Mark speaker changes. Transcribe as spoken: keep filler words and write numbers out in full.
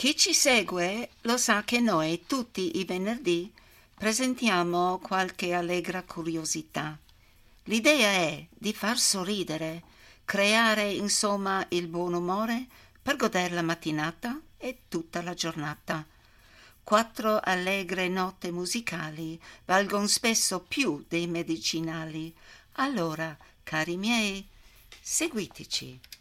Speaker 1: Chi ci segue lo sa che noi tutti i venerdì presentiamo qualche allegra curiosità. L'idea è di far sorridere, creare insomma il buon umore per godere la mattinata e tutta la giornata. Quattro allegre note musicali valgono spesso più dei medicinali. Allora, cari miei, seguiteci.